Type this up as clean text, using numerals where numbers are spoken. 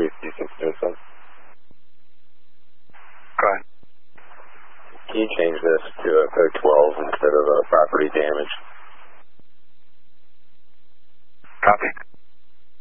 brief you can do so. Go ahead. Can you change this to a code 12 instead of a property damage? Copy.